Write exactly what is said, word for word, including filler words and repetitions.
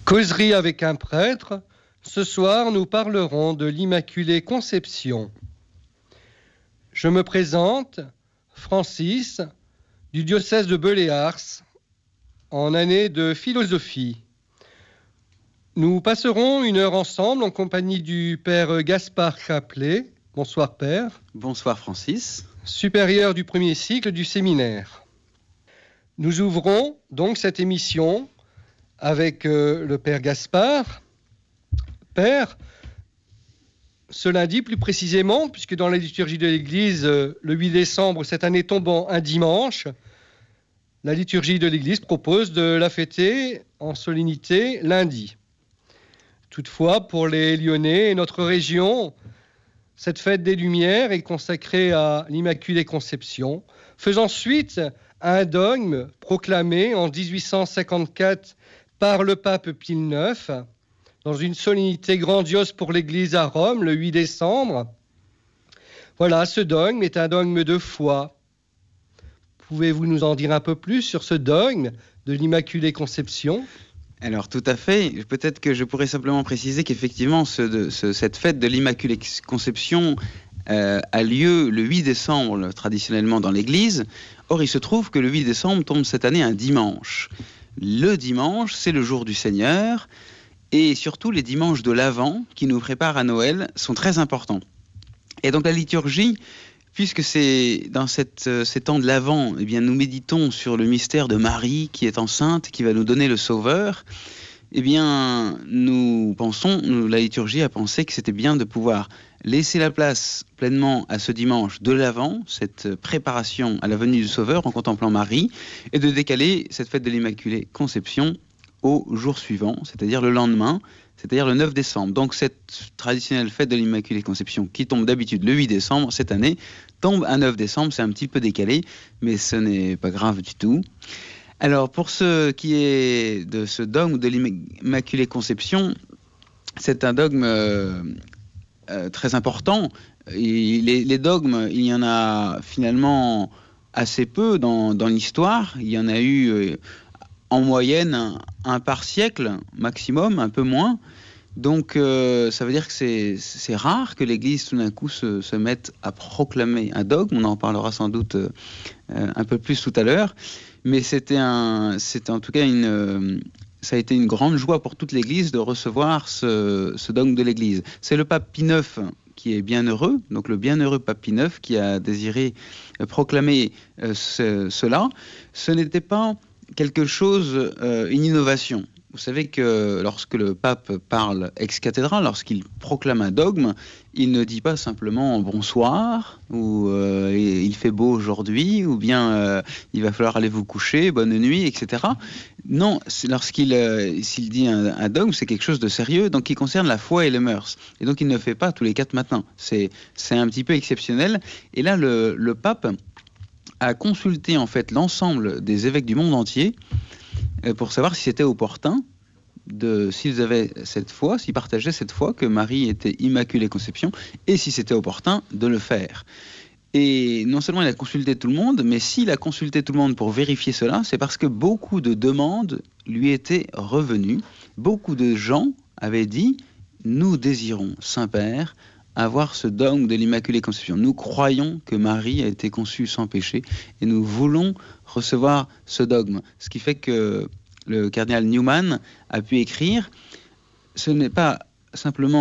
Causerie avec un prêtre. Ce soir, nous parlerons de l'Immaculée Conception. Je me présente, Francis, du diocèse de Belley-Ars, en année de philosophie. Nous passerons une heure ensemble en compagnie du père Gaspard Chaplet. Bonsoir père. Bonsoir Francis. Supérieur du premier cycle du séminaire. Nous ouvrons donc cette émission avec euh, le père Gaspard. Père, ce lundi plus précisément, puisque dans la liturgie de l'Église, euh, le huit décembre, cette année tombant un dimanche, la liturgie de l'Église propose de la fêter en solennité lundi. Toutefois, pour les Lyonnais et notre région, cette fête des Lumières est consacrée à l'Immaculée Conception, faisant suite à un dogme proclamé en dix-huit cent cinquante-quatre par le pape Pie neuf, dans une solennité grandiose pour l'Église à Rome, le huit décembre. Voilà, ce dogme est un dogme de foi. Pouvez-vous nous en dire un peu plus sur ce dogme de l'Immaculée Conception ? Alors tout à fait, peut-être que je pourrais simplement préciser qu'effectivement ce, de, ce, cette fête de l'Immaculée Conception euh, a lieu le huit décembre traditionnellement dans l'Église. Or il se trouve que le huit décembre tombe cette année un dimanche. Le dimanche, c'est le jour du Seigneur. Et surtout, les dimanches de l'Avent, qui nous préparent à Noël, sont très importants. Et donc la liturgie, puisque c'est dans cette, euh, ces temps de l'Avent, eh bien, nous méditons sur le mystère de Marie, qui est enceinte, qui va nous donner le Sauveur, eh bien, nous pensons, nous, la liturgie a pensé que c'était bien de pouvoir laisser la place pleinement à ce dimanche de l'Avent, cette préparation à la venue du Sauveur en contemplant Marie, et de décaler cette fête de l'Immaculée Conception au jour suivant, c'est-à-dire le lendemain, c'est-à-dire le neuf décembre. Donc cette traditionnelle fête de l'Immaculée Conception, qui tombe d'habitude le huit décembre, cette année, tombe un neuf décembre, c'est un petit peu décalé, mais ce n'est pas grave du tout. Alors pour ce qui est de ce dogme de l'Immaculée Conception, c'est un dogme euh, euh, très important. Et les, les dogmes, il y en a finalement assez peu dans, dans l'histoire. Il y en a eu... Euh, en moyenne, un, un par siècle, maximum, un peu moins. Donc, euh, ça veut dire que c'est, c'est rare que l'Église, tout d'un coup, se, se mette à proclamer un dogme. On en parlera sans doute euh, un peu plus tout à l'heure. Mais c'était, un, c'était en tout cas une... Euh, ça a été une grande joie pour toute l'Église de recevoir ce, ce dogme de l'Église. C'est le pape Pie neuf qui est bienheureux, donc le bienheureux pape Pie neuf qui a désiré euh, proclamer euh, ce, cela. Ce n'était pas quelque chose, euh, une innovation. Vous savez que lorsque le pape parle ex cathedra, lorsqu'il proclame un dogme, il ne dit pas simplement bonsoir, ou euh, il fait beau aujourd'hui, ou bien euh, il va falloir aller vous coucher, bonne nuit, et cetera. Non, lorsqu'il euh, s'il dit un, un dogme, c'est quelque chose de sérieux, donc qui concerne la foi et les mœurs. Et donc il ne fait pas tous les quatre matins. C'est, c'est un petit peu exceptionnel. Et là, le, le pape a consulté en fait l'ensemble des évêques du monde entier euh, pour savoir si c'était opportun, de, s'ils avaient cette foi, s'ils partageaient cette foi que Marie était Immaculée Conception, et si c'était opportun de le faire. Et non seulement il a consulté tout le monde, mais s'il a consulté tout le monde pour vérifier cela, c'est parce que beaucoup de demandes lui étaient revenues. Beaucoup de gens avaient dit « Nous désirons, Saint-Père, avoir ce dogme de l'Immaculée Conception. Nous croyons que Marie a été conçue sans péché et nous voulons recevoir ce dogme. » Ce qui fait que le cardinal Newman a pu écrire « Ce n'est pas simplement